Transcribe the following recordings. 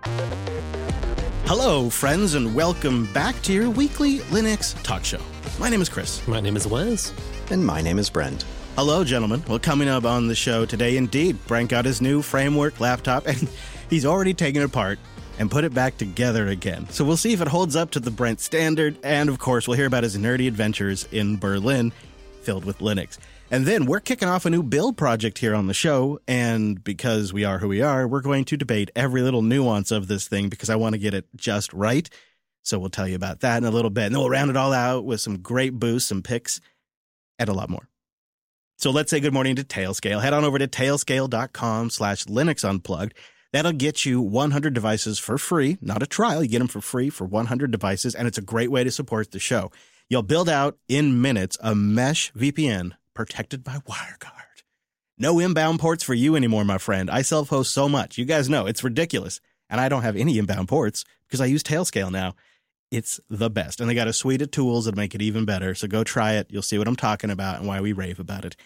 Hello, friends, and welcome back to your weekly Linux talk show. My name is Chris. My name is Wes. And my name is Brent. Hello, gentlemen. Well, coming up on the show today, indeed, Brent got his new Framework laptop, and he's already taken it apart and put it back together again. So we'll see if it holds up to the Brent standard, and of course, we'll hear about his nerdy adventures in Berlin, filled with Linux. And then we're kicking off a new build project here on the show, and because we are who we are, we're going to debate every little nuance of this thing because I want to get it just right. So we'll tell you about that in a little bit, and then we'll round it all out with some great boosts, some picks, and a lot more. So let's say good morning to Tailscale. Head on over to tailscale.com/Linux Unplugged. That'll get you 100 devices for free, not a trial. You get them for free for 100 devices, and it's a great way to support the show. You'll build out in minutes a mesh VPN protected by WireGuard. No inbound ports for you anymore, my friend. I self-host so much. You guys know it's ridiculous. And I don't have any inbound ports because I use Tailscale now. It's the best. And they got a suite of tools that make it even better. So go try it. You'll see what I'm talking about and why we rave about it.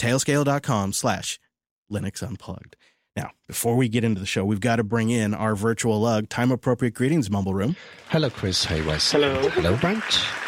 Tailscale.com/Linux Unplugged. Now, before we get into the show, we've got to bring in our virtual lug, time-appropriate greetings, Mumble Room. Hello, Chris. Hey, Wes. Hello. Hello, Brent.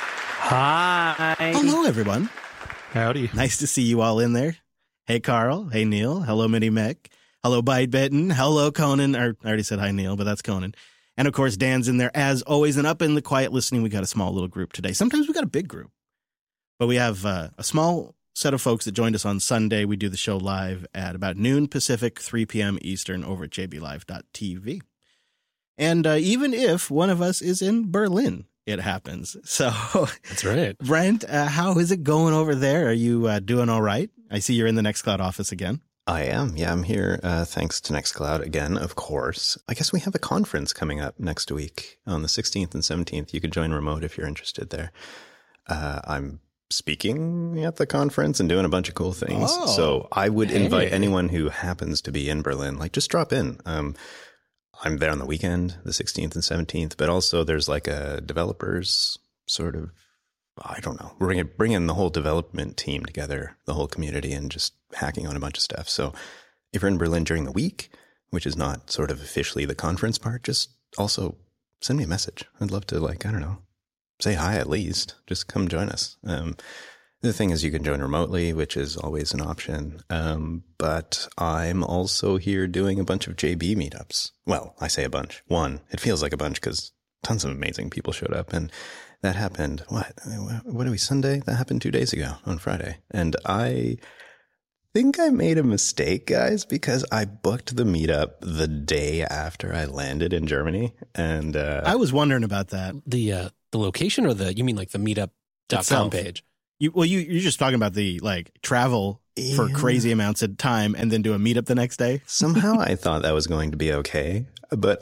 Hi. Hello, everyone. Howdy. Nice to see you all in there. Hey, Carl. Hey, Neil. Hello, Mini Mech. Hello, Bite-Bitten. Hello, Conan. I already said hi, Neil, but that's Conan. And, of course, Dan's in there as always. And up in the quiet listening, we got a small little group today. Sometimes we got a big group. But we have a small set of folks that joined us on Sunday. We do the show live at about noon Pacific, 3 p.m. Eastern over at jblive.tv. And even if one of us is in Berlin, it happens. So That's right. Brent, how is it going over there? Are you doing all right? I see you're in the Nextcloud office again. I am. Yeah, I'm here. Thanks to Nextcloud again, of course. I guess we have a conference coming up next week on the 16th and 17th. You can join remote if you're interested there. I'm speaking at the conference and doing a bunch of cool things. Oh, so I would invite anyone who happens to be in Berlin, like just drop in. I'm there on the weekend, the 16th and 17th, but also there's like a developers sort of, I don't know, bring in the whole development team together, the whole community, and just hacking on a bunch of stuff. So if you're in Berlin during the week, which is not sort of officially the conference part, just also send me a message. I'd love to, like, I don't know, say hi at least. Just come join us. The thing is you can join remotely, which is always an option. But I'm also here doing a bunch of JB meetups. Well, I say a bunch. One, it feels like a bunch because tons of amazing people showed up. And that happened, what are we, Sunday? That happened 2 days ago on Friday. And I think I made a mistake, guys, because I booked the meetup the day after I landed in Germany. And I was wondering about that. The location or you mean like the meetup.com Itself. page? You're just talking about the like travel for crazy amounts of time and then do a meetup the next day. Somehow I thought that was going to be okay. But,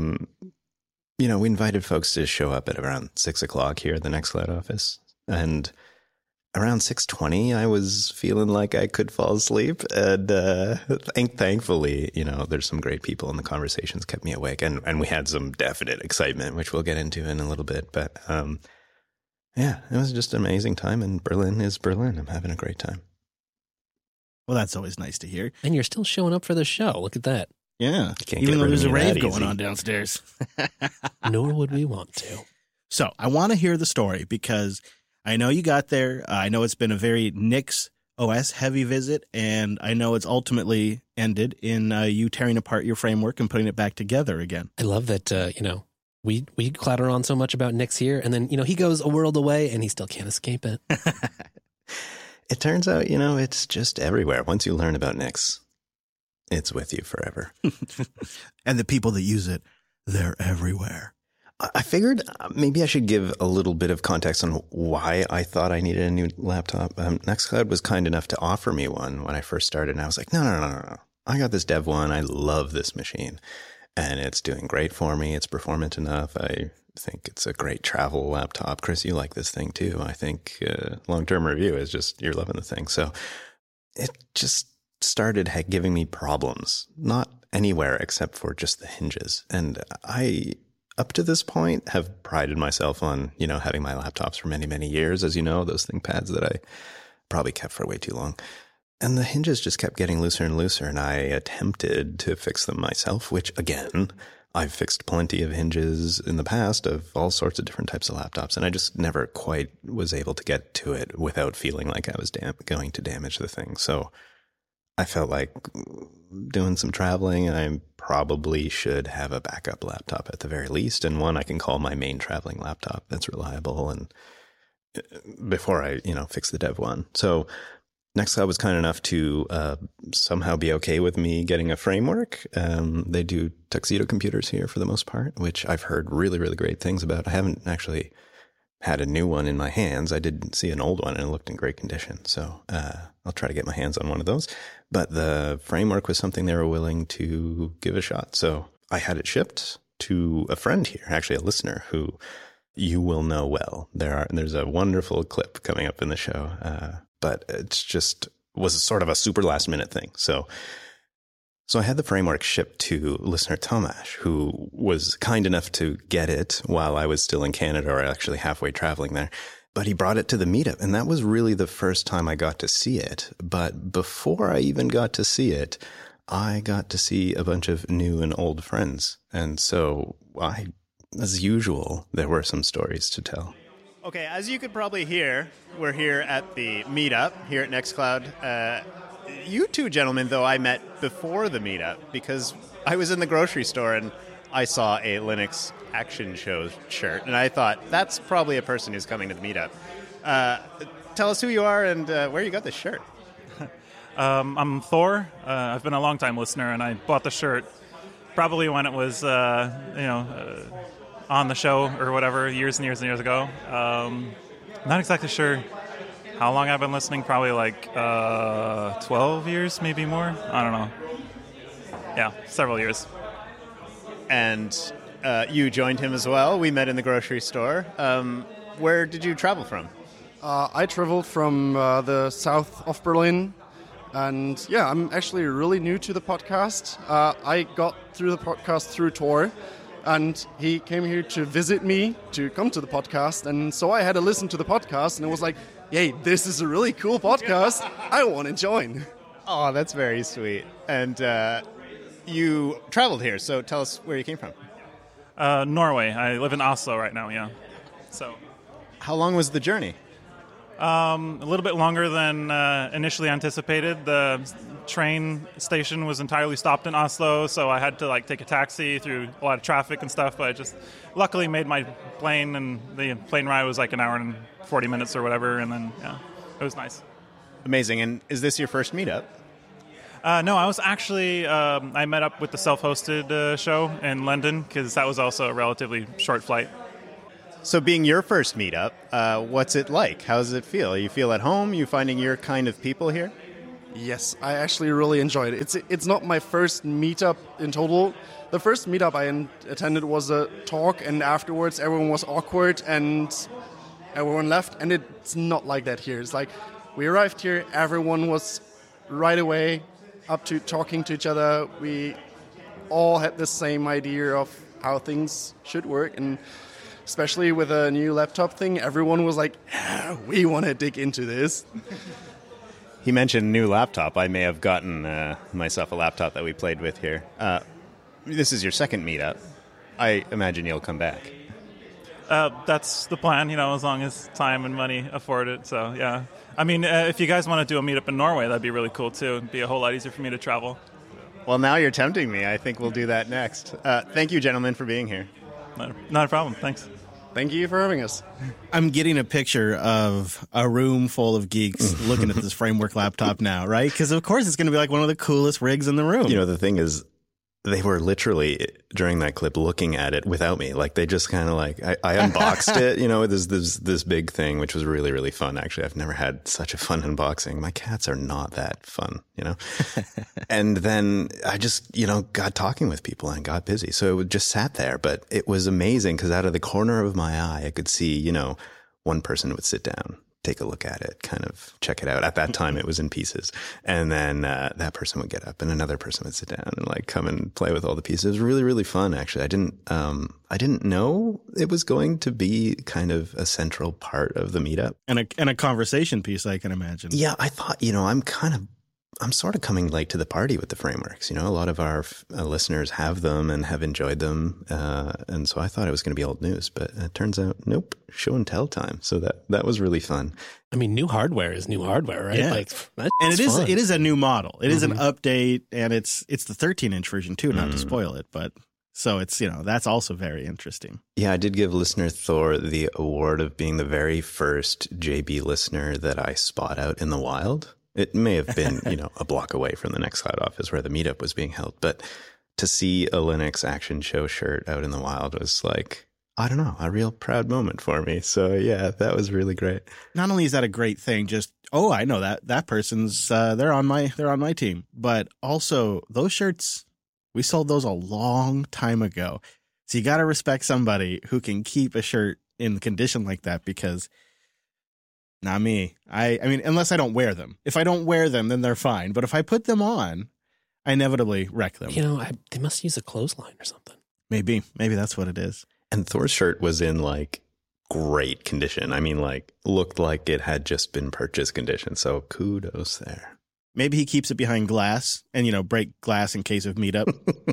we invited folks to show up at around 6 o'clock here at the Nextcloud office. And around 6:20, I was feeling like I could fall asleep. And thankfully, there's some great people and the conversations kept me awake. And we had some definite excitement, which we'll get into in a little bit. But yeah, it was just an amazing time. And Berlin is Berlin. I'm having a great time. Well, that's always nice to hear. And you're still showing up for the show. Look at that. Yeah. Can't Even get though rid of there's a me rave that going easy. on downstairs. Nor would we want to. So I want to hear the story because I know you got there. I know it's been a very Nix OS heavy visit, and I know it's ultimately ended in you tearing apart your framework and putting it back together again. I love that, we clatter on so much about Nix here, and then, he goes a world away and he still can't escape it. It turns out, it's just everywhere. Once you learn about Nix, it's with you forever. And the people that use it, they're everywhere. I figured maybe I should give a little bit of context on why I thought I needed a new laptop. Nextcloud was kind enough to offer me one when I first started, and I was like, no. I got this Dev one. I love this machine, and it's doing great for me. It's performant enough. I think it's a great travel laptop. Chris, you like this thing too. I think long-term review is just you're loving the thing. So it just started giving me problems, not anywhere except for just the hinges. And I, up to this point, have prided myself on, having my laptops for many, many years. As you know, those ThinkPads that I probably kept for way too long. And the hinges just kept getting looser and looser, and I attempted to fix them myself, which, again, I've fixed plenty of hinges in the past of all sorts of different types of laptops, and I just never quite was able to get to it without feeling like I was going to damage the thing. So I felt like doing some traveling, I probably should have a backup laptop at the very least, and one I can call my main traveling laptop that's reliable, and before I, fix the dev one. So Nextcloud was kind enough to somehow be okay with me getting a framework. They do Tuxedo computers here for the most part, which I've heard really, really great things about. I haven't actually had a new one in my hands. I did see an old one and it looked in great condition. So I'll try to get my hands on one of those. But the framework was something they were willing to give a shot. So I had it shipped to a friend here, actually a listener who you will know well. There's a wonderful clip coming up in the show. But it's just was sort of a super last minute thing. So I had the framework shipped to listener Tomasz, who was kind enough to get it while I was still in Canada, or actually halfway traveling there. But he brought it to the meetup, and that was really the first time I got to see it. But before I even got to see it, I got to see a bunch of new and old friends. And so as usual, there were some stories to tell. Okay, as you could probably hear, we're here at the meetup here at Nextcloud. You two gentlemen, though, I met before the meetup because I was in the grocery store and I saw a Linux Action Show shirt, and I thought, that's probably a person who's coming to the meetup. Tell us who you are and where you got this shirt. I'm Thor. I've been a long-time listener, and I bought the shirt probably when it was, on the show or whatever, years and years and years ago. Not exactly sure how long I've been listening, probably like 12 years, maybe more. I don't know. Yeah, several years. And you joined him as well. We met in the grocery store. Where did you travel from? I traveled from the south of Berlin. And yeah, I'm actually really new to the podcast. I got through the podcast through Tor. And he came here to visit me, to come to the podcast. And so I had to listen to the podcast, and it was like, yay, this is a really cool podcast. I want to join. Oh, that's very sweet. And you traveled here, so tell us where you came from. Norway. I live in Oslo right now, yeah. So, how long was the journey? A little bit longer than initially anticipated. The train station was entirely stopped in Oslo, so I had to take a taxi through a lot of traffic and stuff, but I just luckily made my plane, and the plane ride was like an hour and 40 minutes or whatever, and then, yeah, it was nice. Amazing. And is this your first meetup? No, I was actually, I met up with the self-hosted show in London, because that was also a relatively short flight. So being your first meetup, what's it like? How does it feel? You feel at home? You finding your kind of people here? Yes, I actually really enjoyed it. It's not my first meetup in total. The first meetup I attended was a talk, and afterwards everyone was awkward and everyone left. And it's not like that here. It's like we arrived here, everyone was right away up to talking to each other. We all had the same idea of how things should work, and especially with a new laptop thing, everyone was like, yeah, we want to dig into this. He mentioned new laptop. I may have gotten myself a laptop that we played with here. This is your second meetup. I imagine you'll come back. That's the plan, as long as time and money afford it. So, yeah. I mean, if you guys want to do a meetup in Norway, that'd be really cool, too. It'd be a whole lot easier for me to travel. Well, now you're tempting me. I think we'll do that next. Thank you, gentlemen, for being here. Not a problem. Thanks. Thank you for having us. I'm getting a picture of a room full of geeks looking at this Framework laptop now, right? Because, of course, it's going to be like one of the coolest rigs in the room. The thing is, they were literally, during that clip, looking at it without me. Like, they just kind of I unboxed it, this big thing, which was really, really fun. Actually, I've never had such a fun unboxing. My cats are not that fun, And then I just, got talking with people and got busy. So it just sat there. But it was amazing because out of the corner of my eye, I could see, one person would sit down, take a look at it, kind of check it out. At that time, it was in pieces. And then that person would get up and another person would sit down and come and play with all the pieces. It was really, really fun, actually. I didn't know it was going to be kind of a central part of the meetup. And a conversation piece, I can imagine. Yeah, I thought, I'm kind of I'm sort of coming late to the party with the frameworks. You know, a lot of our listeners have them and have enjoyed them. And so I thought it was going to be old news, but it turns out, nope, show and tell time. So that was really fun. I mean, new hardware is new hardware, right? Yeah. Like, And it is a new model. It is an Mm-hmm. update, and it's the 13-inch version too, not to spoil it, but so it's, that's also very interesting. Yeah, I did give listener Thor the award of being the very first JB listener that I spot out in the wild. It may have been, a block away from the Nextcloud office where the meetup was being held, but to see a Linux Action Show shirt out in the wild was like, I don't know, a real proud moment for me. So yeah, that was really great. Not only is that a great thing, just I know that person's they're on my team, but also those shirts, we sold those a long time ago. So you got to respect somebody who can keep a shirt in condition like that, because not me. I mean, unless I don't wear them. If I don't wear them, then they're fine. But if I put them on, I inevitably wreck them. They must use a clothesline or something. Maybe that's what it is. And Thor's shirt was in like great condition. I mean, like looked like it had just been purchased condition. So kudos there. Maybe he keeps it behind glass and, break glass in case of meetup.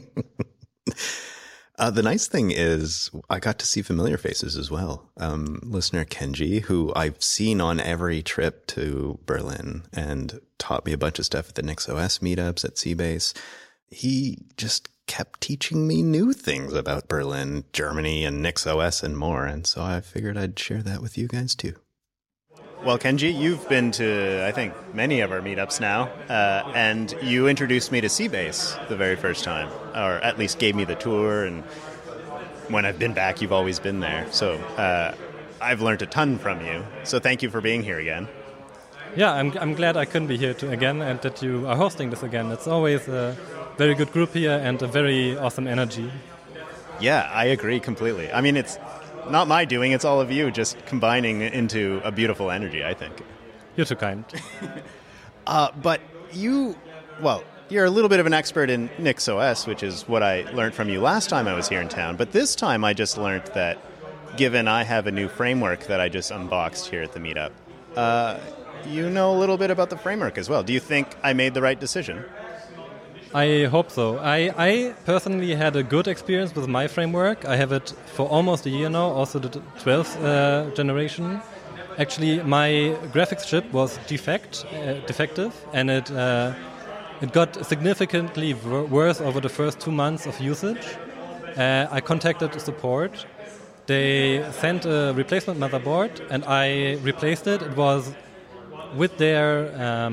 The nice thing is I got to see familiar faces as well. Listener Kenji, who I've seen on every trip to Berlin and taught me a bunch of stuff at the NixOS meetups at Seabase. He just kept teaching me new things about Berlin, Germany, and NixOS and more. And so I figured I'd share that with you guys too. Well, Kenji, you've been to, I think, many of our meetups now, and you introduced me to Seabase the very first time, or at least gave me the tour, and when I've been back, you've always been there. So I've learned a ton from you, so thank you for being here again. Yeah, I'm glad I couldn't be here again and that you are hosting this again. It's always a very good group here and a very awesome energy. Yeah, I agree completely. I mean, it's not my doing, it's all of you just combining into a beautiful energy, I think. You're too kind. But you're a little bit of an expert in NixOS, which is what I learned from you last time I was here in town. But this time I just learned that, given I have a new framework that I just unboxed here at the meetup, you know a little bit about the framework as well. Do you think I made the right decision? I hope so. I personally had a good experience with my framework. I have it for almost a year now, also the 12th generation. Actually, my graphics chip was defective, and it got significantly worse over the first 2 months of usage. I contacted support. They sent a replacement motherboard, and I replaced it. It was with their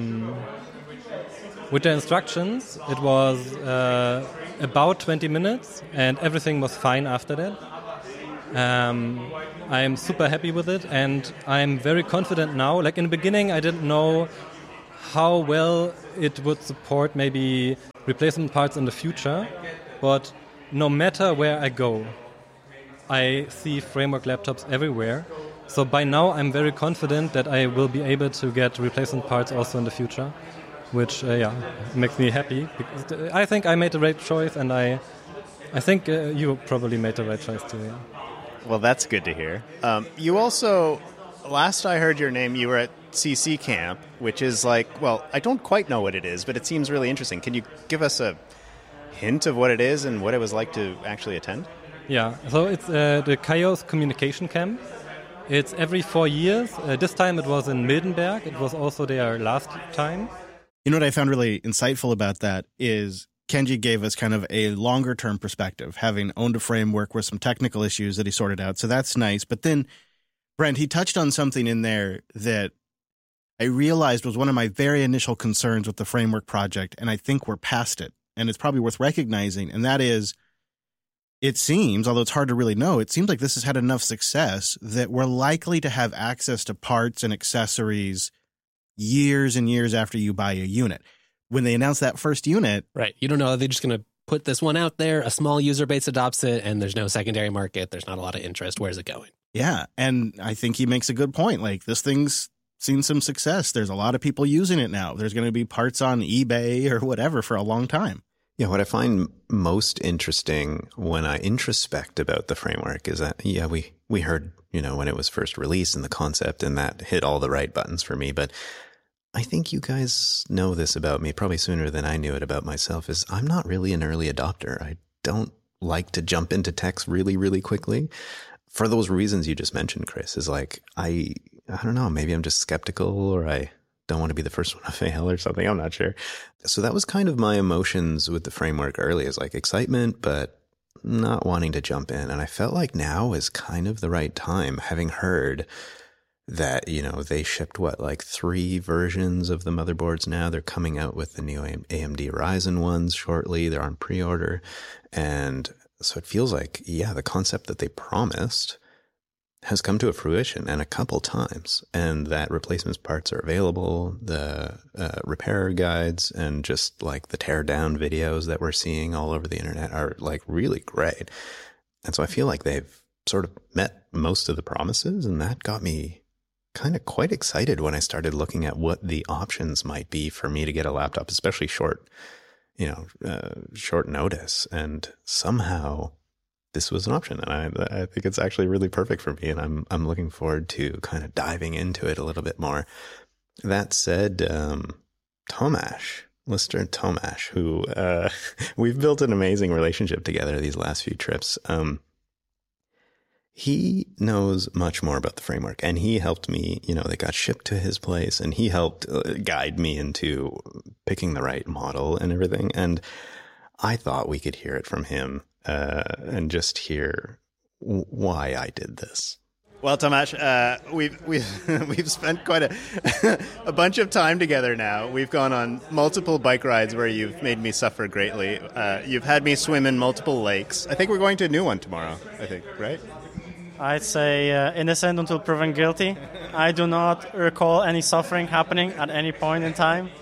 instructions. It was about 20 minutes, and everything was fine after that. I'm super happy with it, and I'm very confident now. Like in the beginning, I didn't know how well it would support maybe replacement parts in the future, but no matter where I go, I see framework laptops everywhere. So by now, I'm very confident that I will be able to get replacement parts also in the future, which makes me happy. Because I think I made the right choice, and I think you probably made the right choice too. Yeah. Well, that's good to hear. You also, last I heard your name, you were at CC Camp, which is like, well, I don't quite know what it is, but it seems really interesting. Can you give us a hint of what it is and what it was like to actually attend? Yeah, so it's the Chaos Communication Camp. It's every 4 years. This time it was in Mildenberg. It was also there last time. You know what I found really insightful about that is Kenji gave us kind of a longer term perspective, having owned a framework with some technical issues that he sorted out. So that's nice. But then, Brent, he touched on something in there that I realized was one of my very initial concerns with the framework project, and I think we're past it. And it's probably worth recognizing. And that is, it seems, although it's hard to really know, it seems like this has had enough success that we're likely to have access to parts and accessories years and years after you buy a unit. When they announce that first unit... Right. You don't know. They're just going to put this one out there. A small user base adopts it, and there's no secondary market. There's not a lot of interest. Where's it going? Yeah. And I think he makes a good point. Like, this thing's seen some success. There's a lot of people using it now. There's going to be parts on eBay or whatever for a long time. Yeah, what I find most interesting when I introspect about the framework is that, we heard, when it was first released and the concept, and that hit all the right buttons for me. But I think you guys know this about me probably sooner than I knew it about myself, is I'm not really an early adopter. I don't like to jump into techs really, really quickly. For those reasons you just mentioned, Chris, is like, I don't know, maybe I'm just skeptical, or I don't want to be the first one to fail or something. I'm not sure. So that was kind of my emotions with the framework early, is like excitement, but not wanting to jump in. And I felt like now is kind of the right time, having heard that, they shipped like 3 versions of the motherboards now. They're coming out with the new AMD Ryzen ones shortly. They're on pre-order. And so it feels like, the concept that they promised has come to fruition, and a couple times, and that replacement parts are available, the repair guides, and just like the tear down videos that we're seeing all over the internet are like really great. And so I feel like they've sort of met most of the promises, and that got me kind of quite excited when I started looking at what the options might be for me to get a laptop, especially short notice. And somehow this was an option, and I think it's actually really perfect for me, and I'm looking forward to kind of diving into it a little bit more. That said, Tomasz, Lister Tomasz, who we've built an amazing relationship together these last few trips. He knows much more about the framework, and he helped me, they got shipped to his place, and he helped guide me into picking the right model and everything. And I thought we could hear it from him and just hear why I did this. Well, Tomasz, we've spent quite a bunch of time together now. We've gone on multiple bike rides where you've made me suffer greatly. You've had me swim in multiple lakes. I think we're going to a new one tomorrow, right? I'd say innocent until proven guilty. I do not recall any suffering happening at any point in time.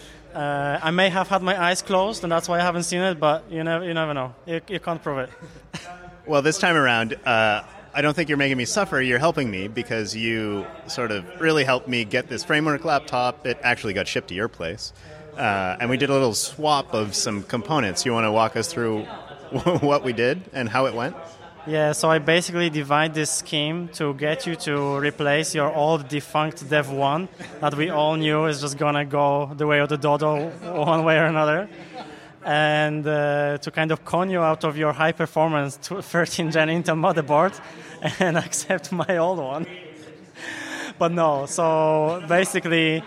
I may have had my eyes closed, and that's why I haven't seen it, but you never know. You can't prove it. Well, this time around, I don't think you're making me suffer. You're helping me, because you sort of really helped me get this framework laptop. It actually got shipped to your place. And we did a little swap of some components. You want to walk us through what we did and how it went? Yeah, so I basically divide this scheme to get you to replace your old defunct Dev 1 that we all knew is just going to go the way of the dodo one way or another, and to kind of con you out of your high-performance 13th-gen Intel motherboard and accept my old one. But no, so basically,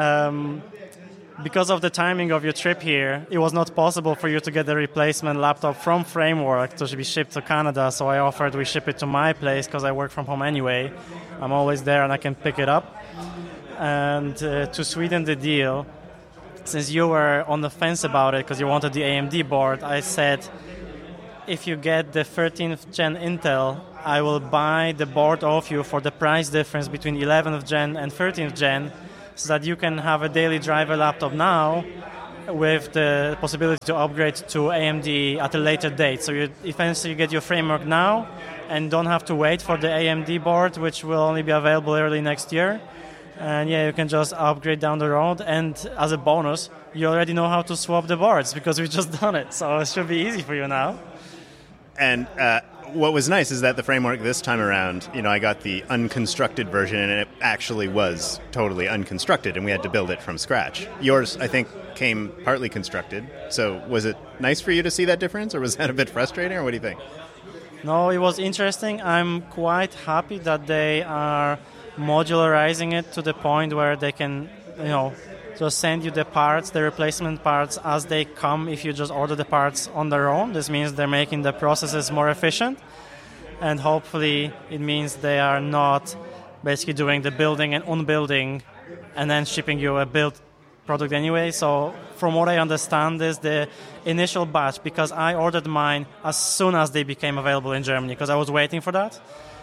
because of the timing of your trip here, it was not possible for you to get the replacement laptop from Framework to be shipped to Canada, so I offered we ship it to my place because I work from home anyway. I'm always there and I can pick it up. And to sweeten the deal, since you were on the fence about it because you wanted the AMD board, I said, if you get the 13th gen Intel, I will buy the board off you for the price difference between 11th gen and 13th gen, so that you can have a daily driver laptop now with the possibility to upgrade to AMD at a later date. So you essentially get your framework now and don't have to wait for the AMD board, which will only be available early next year. And you can just upgrade down the road. And as a bonus, you already know how to swap the boards because we've just done it. So it should be easy for you now. And what was nice is that the framework this time around, I got the unconstructed version, and it actually was totally unconstructed, and we had to build it from scratch. Yours, I think, came partly constructed. So was it nice for you to see that difference, or was that a bit frustrating, or what do you think? No, it was interesting. I'm quite happy that they are modularizing it to the point where they can, just send you the parts, the replacement parts, as they come if you just order the parts on their own. This means they're making the processes more efficient, and hopefully it means they are not basically doing the building and unbuilding and then shipping you a built product anyway. So from what I understand is the initial batch, because I ordered mine as soon as they became available in Germany because I was waiting for that.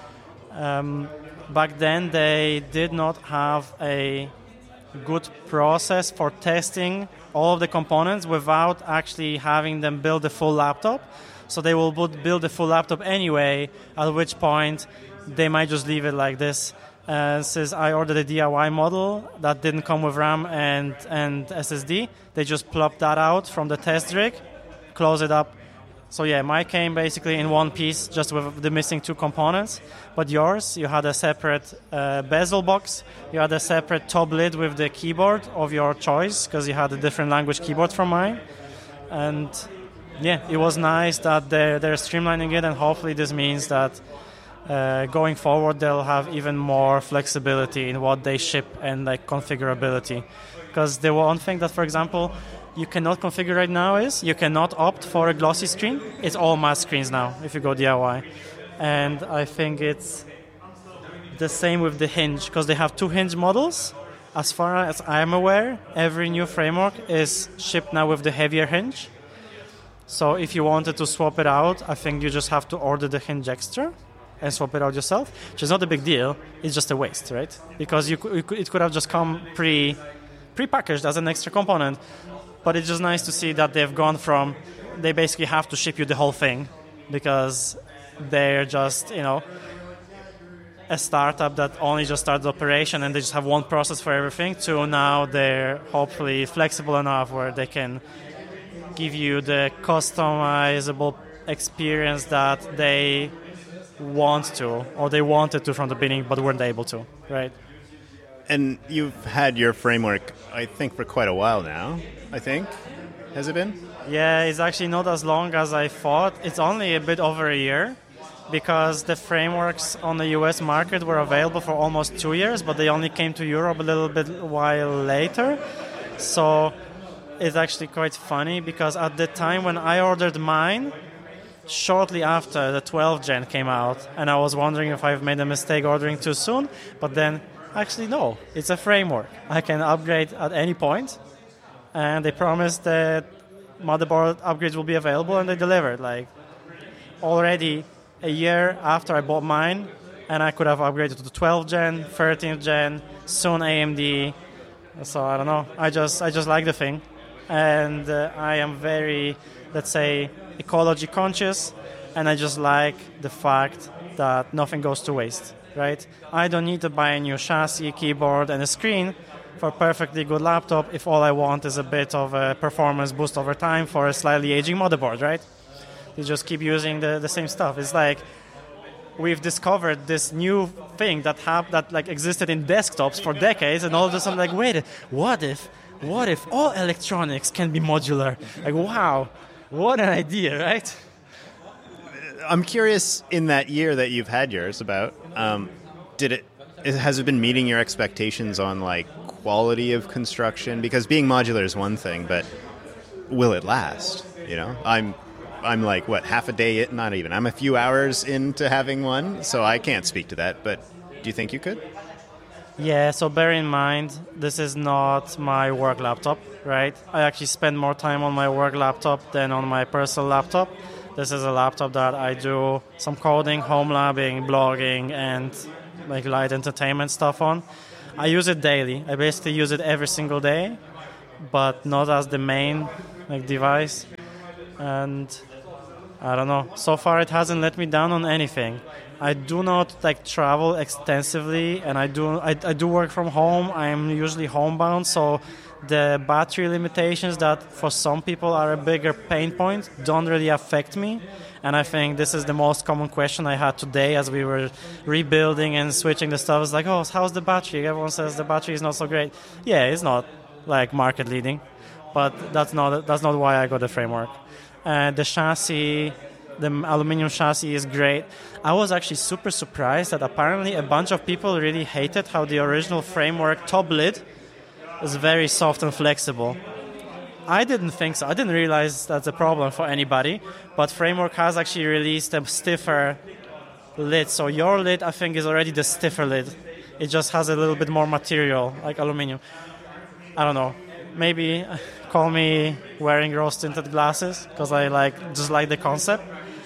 Back then they did not have a good process for testing all of the components without actually having them build a full laptop. So they will build a full laptop anyway, at which point they might just leave it like this. Since I ordered a DIY model that didn't come with RAM and SSD, they just plopped that out from the test rig, close it up, So yeah, mine came basically in one piece, just with the missing 2 components. But yours, you had a separate bezel box. You had a separate top lid with the keyboard of your choice, because you had a different language keyboard from mine. And yeah, it was nice that they're streamlining it, and hopefully this means that going forward they'll have even more flexibility in what they ship and like configurability. Because the one thing that, for example, you cannot configure right now is you cannot opt for a glossy screen. It's all matte screens now if you go DIY. And I think it's the same with the hinge, because they have 2 hinge models. As far as I'm aware, every new framework is shipped now with the heavier hinge. So if you wanted to swap it out, I think you just have to order the hinge extra and swap it out yourself, which is not a big deal. It's just a waste, right? Because it could have just come pre-packaged as an extra component. But it's just nice to see that they've gone from, they basically have to ship you the whole thing because they're just, a startup that only just started operation and they just have one process for everything, to now they're hopefully flexible enough where they can give you the customizable experience that they want to, or they wanted to from the beginning but weren't able to, right? And you've had your framework, I think, for quite a while now, I think. Has it been? Yeah, it's actually not as long as I thought. It's only a bit over a year, because the frameworks on the US market were available for almost 2 years, but they only came to Europe a little bit while later. So it's actually quite funny, because at the time when I ordered mine, shortly after the 12th gen came out, and I was wondering if I've made a mistake ordering too soon, but then actually no, it's a framework. I can upgrade at any point, and they promised that motherboard upgrades will be available, and they delivered. Like, already a year after I bought mine, and I could have upgraded to the 12th gen, 13th gen, soon AMD. So I don't know. I just like the thing, and I am very, let's say, ecology conscious, and I just like the fact that nothing goes to waste. Right? I don't need to buy a new chassis, keyboard, and a screen for a perfectly good laptop if all I want is a bit of a performance boost over time for a slightly aging motherboard, right? You just keep using the same stuff. It's like we've discovered this new thing that existed in desktops for decades, and all of a sudden, like, wait, what if all electronics can be modular? Like, wow, what an idea, right? I'm curious, in that year that you've had yours, has it been meeting your expectations on like quality of construction? Because being modular is one thing, but will it last? I'm like, what, half a day? Not even. I'm a few hours into having one, so I can't speak to that. But do you think you could? Yeah, so bear in mind, this is not my work laptop, right? I actually spend more time on my work laptop than on my personal laptop. This is a laptop that I do some coding, home labbing, blogging, and like light entertainment stuff on. I use it daily. I basically use it every single day, but not as the main device. And I don't know. So far, it hasn't let me down on anything. I do not travel extensively, and I do work from home. I am usually homebound, so the battery limitations that for some people are a bigger pain point don't really affect me. And I think this is the most common question I had today as we were rebuilding and switching the stuff. It's like, oh, how's the battery? Everyone says the battery is not so great. Yeah, it's not like market leading, but that's not why I got the framework. The chassis, the aluminum chassis is great. I was actually super surprised that apparently a bunch of people really hated how the original framework top lid is very soft and flexible. I didn't think so. I didn't realize that's a problem for anybody, but Framework has actually released a stiffer lid. So your lid, I think, is already the stiffer lid. It just has a little bit more material, like aluminum. I don't know. Maybe call me wearing rose-tinted glasses, because I just like the concept.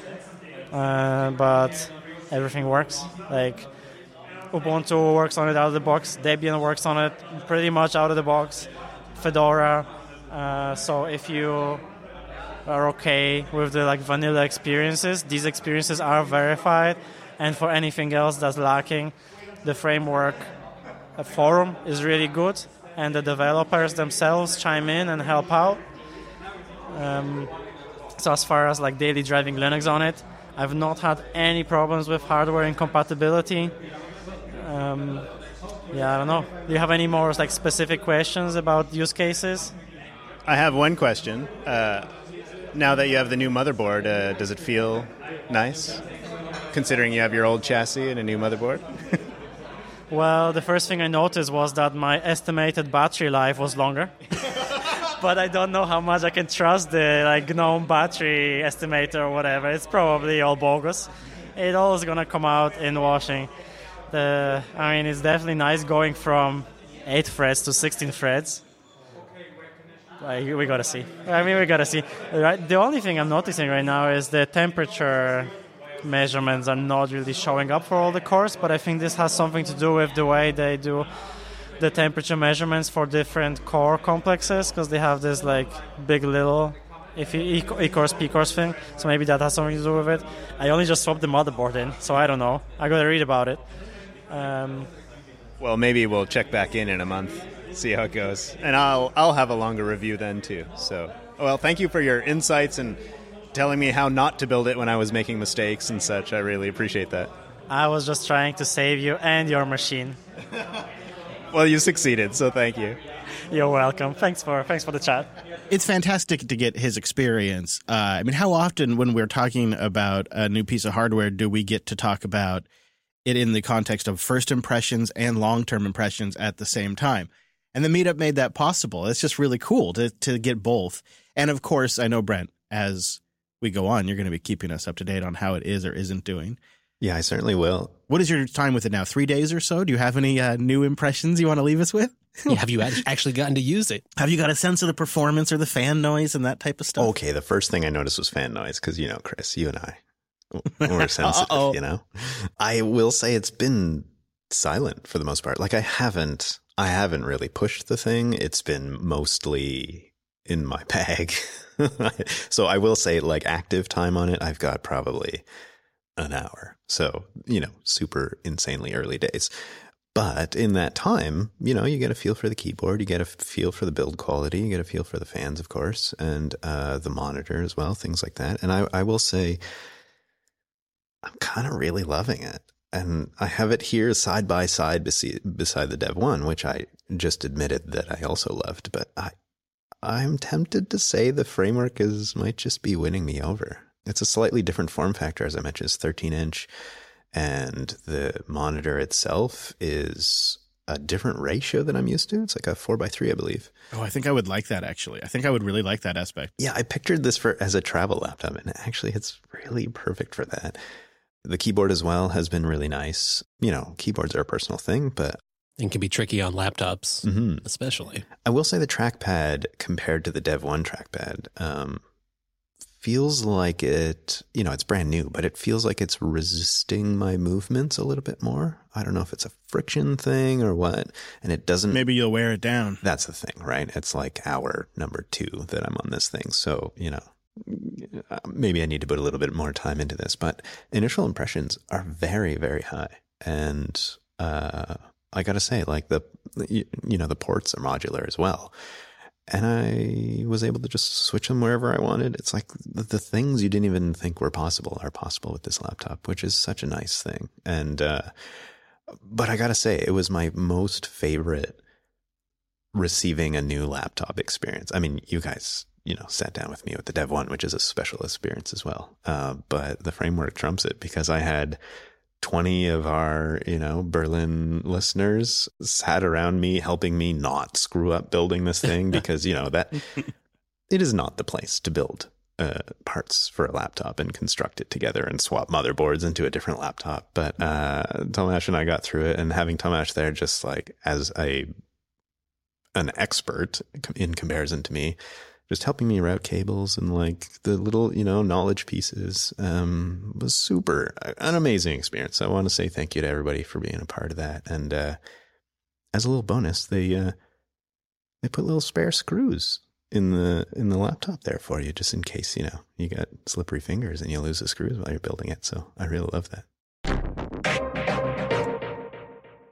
But everything works. Like, Ubuntu works on it out of the box. Debian works on it pretty much out of the box. Fedora. So if you are okay with the vanilla experiences, these experiences are verified. And for anything else that's lacking, the Framework forum is really good, and the developers themselves chime in and help out. So as far as like daily driving Linux on it, I've not had any problems with hardware incompatibility. Yeah, I don't know. Do you have any more like specific questions about use cases? I have one question. Now that you have the new motherboard, does it feel nice, considering you have your old chassis and a new motherboard? Well, the first thing I noticed was that my estimated battery life was longer. But I don't know how much I can trust the like GNOME battery estimator or whatever. It's probably all bogus. It all is gonna come out in washing. It's definitely nice going from 8 threads to 16 threads. We gotta see. We gotta see. Right? The only thing I'm noticing right now is the temperature measurements are not really showing up for all the cores, but I think this has something to do with the way they do the temperature measurements for different core complexes, because they have this like big little E-cores, P-cores thing, so maybe that has something to do with it. I only just swapped the motherboard in, so I don't know. I gotta read about it. Well, maybe we'll check back in a month, see how it goes, and I'll have a longer review then too. So, well, thank you for your insights and telling me how not to build it when I was making mistakes and such. I really appreciate that. I was just trying to save you and your machine. Well, you succeeded, so thank you. You're welcome. Thanks for the chat. It's fantastic to get his experience. How often when we're talking about a new piece of hardware do we get to talk about it in the context of first impressions and long-term impressions at the same time? And the meetup made that possible. It's just really cool to get both. And of course, I know, Brent, as we go on, you're going to be keeping us up to date on how it is or isn't doing. Yeah, I certainly will. What is your time with it now? 3 days or so? Do you have any new impressions you want to leave us with? Yeah, have you actually gotten to use it? Have you got a sense of the performance or the fan noise and that type of stuff? Okay, the first thing I noticed was fan noise because, Chris, you and I, we're sensitive, I will say it's been silent for the most part. Like I haven't really pushed the thing. It's been mostly in my bag. So I will say like active time on it, I've got probably an hour. So, super insanely early days. But in that time, you get a feel for the keyboard, you get a feel for the build quality, you get a feel for the fans, of course, and the monitor as well, things like that. And I will say I'm kind of really loving it. And I have it here side by side beside the Dev 1, which I just admitted that I also loved. But I'm tempted to say the framework might just be winning me over. It's a slightly different form factor, as I mentioned. It's 13-inch, and the monitor itself is a different ratio than I'm used to. It's like a 4:3, I believe. Oh, I think I would like that, actually. I think I would really like that aspect. Yeah, I pictured this as a travel laptop, and actually it's really perfect for that. The keyboard as well has been really nice. Keyboards are a personal thing, but... And can be tricky on laptops, especially. I will say the trackpad compared to the Dev 1 trackpad feels like it's brand new, but it feels like it's resisting my movements a little bit more. I don't know if it's a friction thing or what, and it doesn't... Maybe you'll wear it down. That's the thing, right? It's like hour number 2 that I'm on this thing. So, maybe I need to put a little bit more time into this, but initial impressions are very, very high. And I got to say, like the ports are modular as well. And I was able to just switch them wherever I wanted. It's like the things you didn't even think were possible are possible with this laptop, which is such a nice thing. And, but I got to say, it was my most favorite receiving a new laptop experience. I mean, you guys, sat down with me with the Dev 1, which is a special experience as well. But the framework trumps it because I had 20 of our, Berlin listeners sat around me, helping me not screw up building this thing because, that it is not the place to build parts for a laptop and construct it together and swap motherboards into a different laptop. But Tomasz and I got through it, and having Tomasz there just like as an expert in comparison to me, just helping me route cables and like the little, knowledge pieces was an amazing experience. So I want to say thank you to everybody for being a part of that. And as a little bonus, they put little spare screws in the laptop there for you, just in case, you got slippery fingers and you lose the screws while you're building it. So I really love that.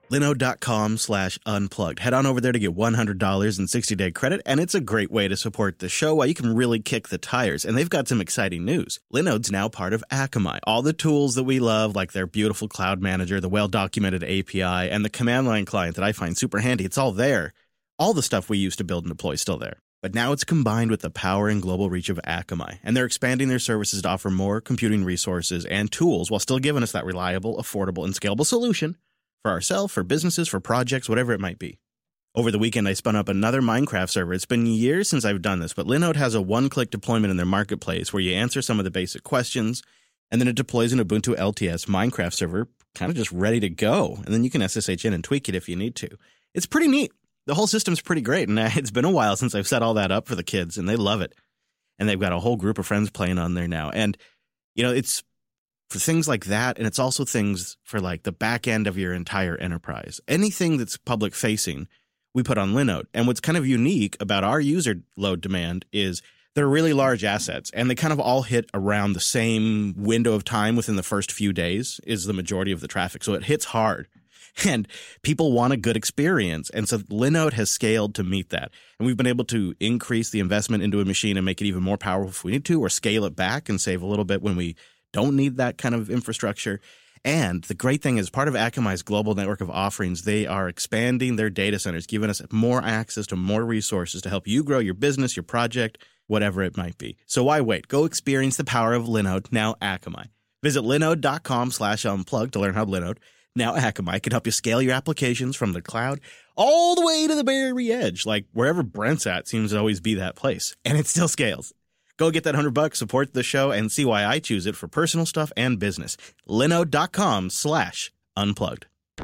Linode.com/unplugged. Head on over there to get $100 in 60-day credit, and it's a great way to support the show while you can really kick the tires. And they've got some exciting news. Linode's now part of Akamai. All the tools that we love, like their beautiful cloud manager, the well-documented API, and the command line client that I find super handy, it's all there. All the stuff we used to build and deploy is still there. But now it's combined with the power and global reach of Akamai, and they're expanding their services to offer more computing resources and tools while still giving us that reliable, affordable, and scalable solution for ourselves, for businesses, for projects, whatever it might be. Over the weekend, I spun up another Minecraft server. It's been years since I've done this, but Linode has a one-click deployment in their marketplace where you answer some of the basic questions, and then it deploys an Ubuntu LTS Minecraft server kind of just ready to go, and then you can SSH in and tweak it if you need to. It's pretty neat. The whole system's pretty great, and it's been a while since I've set all that up for the kids, and they love it. And they've got a whole group of friends playing on there now. And, you know, it's for things like that, and it's also things for like the back end of your entire enterprise. Anything that's public facing, we put on Linode. And what's kind of unique about our user load demand is they're really large assets, and they kind of all hit around the same window of time within the first few days is the majority of the traffic. So it hits hard, and people want a good experience. And so Linode has scaled to meet that. And we've been able to increase the investment into a machine and make it even more powerful if we need to, or scale it back and save a little bit when we don't need that kind of infrastructure. And the great thing is, part of Akamai's global network of offerings, they are expanding their data centers, giving us more access to more resources to help you grow your business, your project, whatever it might be. So why wait? Go experience the power of Linode, now Akamai. Visit linode.com/unplugged to learn how Linode, now Akamai, can help you scale your applications from the cloud all the way to the very edge. Like wherever Brent's at seems to always be that place. And it still scales. Go get that $100, support the show, and see why I choose it for personal stuff and business. Linode.com/unplugged.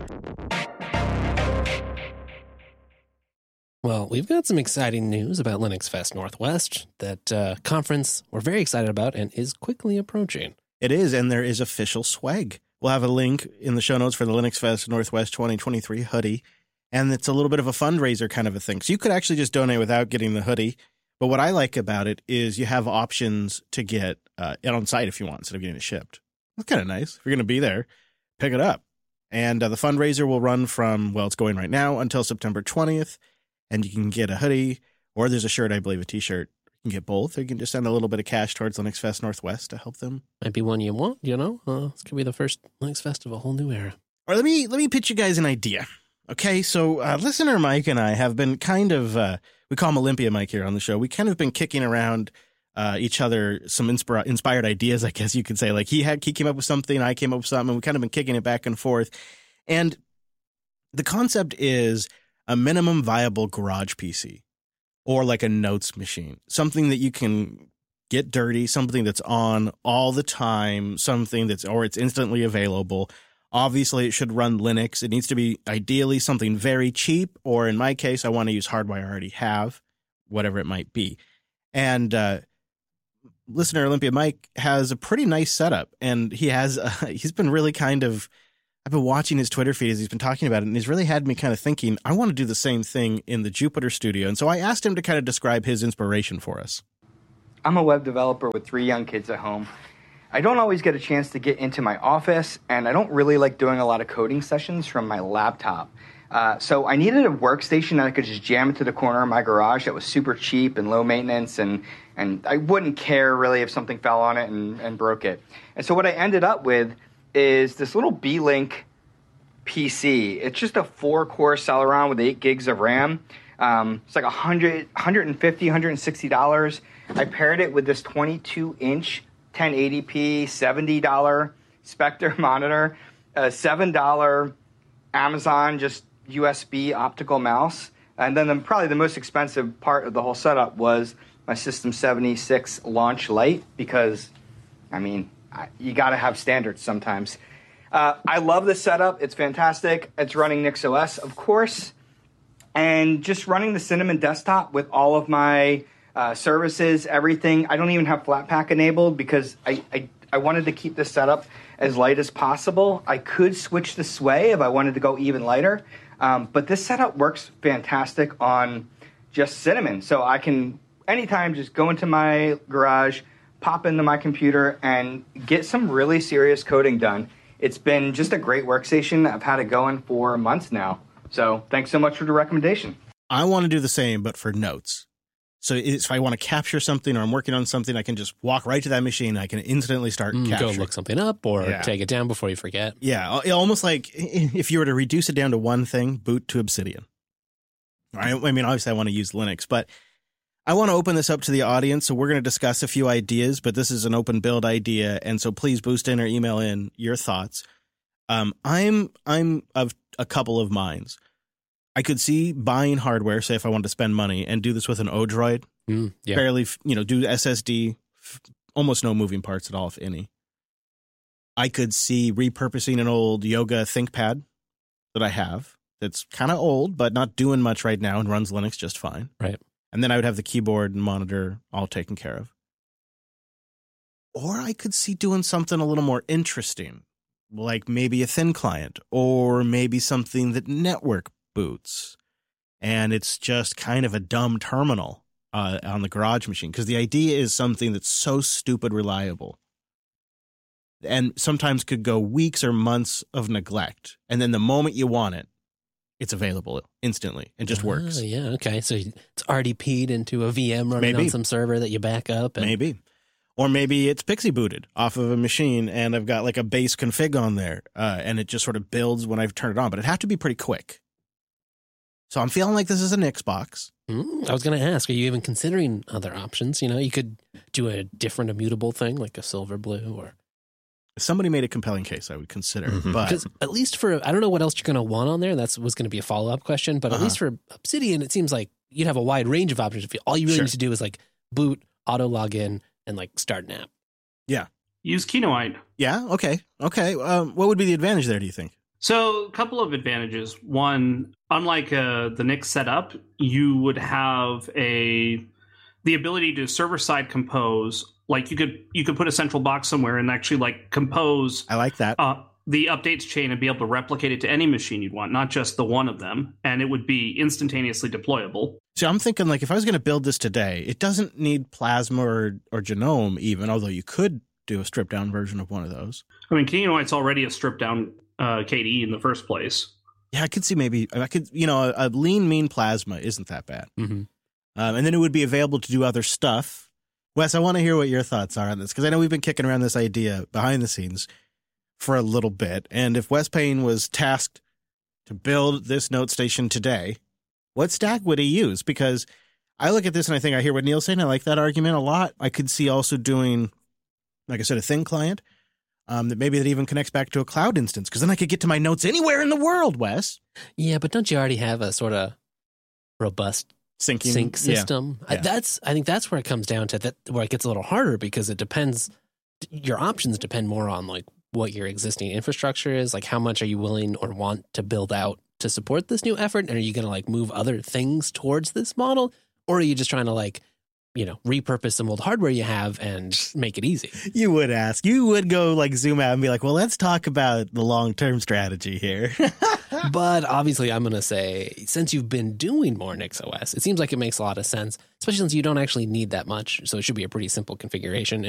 Well, we've got some exciting news about Linux Fest Northwest, that conference we're very excited about and is quickly approaching. It is, and there is official swag. We'll have a link in the show notes for the Linux Fest Northwest 2023 hoodie, and it's a little bit of a fundraiser kind of a thing. So you could actually just donate without getting the hoodie. But what I like about it is you have options to get it on site if you want, instead of getting it shipped. That's kind of nice. If you're going to be there, pick it up. And the fundraiser will run from, well, it's going right now until September 20th. And you can get a hoodie, or there's a shirt, I believe, a t-shirt. You can get both. Or you can just send a little bit of cash towards Linux Fest Northwest to help them. Might be one you want, you know? This could be the first Linux Fest of a whole new era. Or let me pitch you guys an idea. Okay, so listener Mike and I have been kind of, we call him Olympia Mike here on the show. We kind of been kicking around each other some inspired ideas, I guess you could say. Like he came up with something, I came up with something, and we kind of been kicking it back and forth. And the concept is a minimum viable garage PC, or like a notes machine, something that you can get dirty, something that's on all the time, something that's, or it's instantly available. Obviously, it should run Linux. It needs to be ideally something very cheap, or in my case, I want to use hardware I already have, whatever it might be. And listener Olympia Mike has a pretty nice setup, and he's been really kind of, I've been watching his Twitter feed as he's been talking about it, and he's really had me kind of thinking, I want to do the same thing in the Jupiter studio. And so I asked him to kind of describe his inspiration for us. I'm a web developer with 3 young kids at home. I don't always get a chance to get into my office, and I don't really like doing a lot of coding sessions from my laptop. So I needed a workstation that I could just jam into the corner of my garage that was super cheap and low maintenance, and I wouldn't care really if something fell on it and broke it. And so what I ended up with is this little B-Link PC. It's just a 4-core Celeron with 8 gigs of RAM. It's like $150, $160. I paired it with this 22-inch 1080p $70 Spectre monitor, a $7 Amazon just USB optical mouse, and then probably the most expensive part of the whole setup was my System 76 Launch Lite, because, I mean, you got to have standards sometimes. I love this setup. It's fantastic. It's running NixOS, of course, and just running the Cinnamon desktop with all of my services, everything. I don't even have Flatpak enabled because I wanted to keep this setup as light as possible. I could switch to Sway if I wanted to go even lighter, but this setup works fantastic on just Cinnamon. So I can anytime just go into my garage, pop into my computer, and get some really serious coding done. It's been just a great workstation. I've had it going for months now. So thanks so much for the recommendation. I want to do the same, but for notes. So if I want to capture something or I'm working on something, I can just walk right to that machine. And I can instantly start capturing. Go look something up or take it down before you forget. Yeah, almost like if you were to reduce it down to one thing, boot to Obsidian. I mean, obviously I want to use Linux, but I want to open this up to the audience. So we're going to discuss a few ideas, but this is an open build idea. And so please boost in or email in your thoughts. I'm of a couple of minds. I could see buying hardware, say if I wanted to spend money, and do this with an Odroid. Barely, do SSD, almost no moving parts at all, if any. I could see repurposing an old Yoga ThinkPad that I have that's kind of old, but not doing much right now and runs Linux just fine. Right. And then I would have the keyboard and monitor all taken care of. Or I could see doing something a little more interesting, like maybe a thin client, or maybe something that network boots. And it's just kind of a dumb terminal on the garage machine. Because the idea is something that's so stupid reliable and sometimes could go weeks or months of neglect. And then the moment you want it, it's available instantly and just works. Yeah, okay. So it's RDP'd into a VM running on some server that you back up. Maybe. Or maybe it's Pixie booted off of a machine and I've got like a base config on there and it just sort of builds when I've turned it on. But it'd have to be pretty quick. So I'm feeling like this is an Xbox. I was going to ask, are you even considering other options? You could do a different immutable thing like a Silverblue or... If somebody made a compelling case, I would consider it. But because at least for, I don't know what else you're going to want on there. That was going to be a follow-up question. But at least for Obsidian, it seems like you'd have a wide range of options. If all you really need to do is like boot, auto log in, and like start an app. Yeah. Use Kinoite. Yeah. Okay. What would be the advantage there, do you think? So a couple of advantages. One, unlike the Nix setup, you would have the ability to server-side compose. Like you could put a central box somewhere and actually like compose. I like that. The updates chain and be able to replicate it to any machine you'd want, not just the one of them, and it would be instantaneously deployable. So I'm thinking like if I was going to build this today, it doesn't need Plasma or Genome even, although you could do a stripped down version of one of those. I mean, Kinoite's already a stripped down KDE in the first place. Yeah, I could see maybe a lean mean Plasma isn't that bad. Mm-hmm. And then it would be available to do other stuff. Wes, I want to hear what your thoughts are on this, because I know we've been kicking around this idea behind the scenes for a little bit. And if Wes Payne was tasked to build this note station today, what stack would he use? Because I look at this and I hear what Neil's saying. I like that argument a lot. I could see also doing, like I said, a thin client that even connects back to a cloud instance, because then I could get to my notes anywhere in the world, Wes. Yeah, but don't you already have a sort of robust sync system? Yeah. I think that's where it comes down to that, where it gets a little harder, because it depends. Your options depend more on like what your existing infrastructure is, like how much are you willing or want to build out to support this new effort, and are you going to like move other things towards this model, or are you just trying to like repurpose some old hardware you have and make it easy? You would go like zoom out and be like, well, let's talk about the long-term strategy here. But obviously I'm going to say, since you've been doing more NixOS, it seems like it makes a lot of sense, especially since you don't actually need that much. So it should be a pretty simple configuration.